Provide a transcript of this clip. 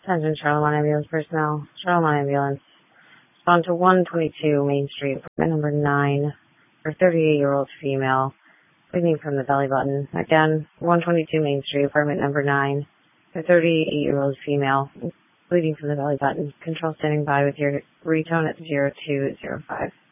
Attention Charlemont Ambulance personnel. Charlemont Ambulance. Respond to 122 Main Street, apartment number 9, for 38-year-old female, bleeding from the belly button. Again, 122 Main Street, apartment number 9, for 38-year-old female, bleeding from the belly button. Control standing by with your retone at 0205.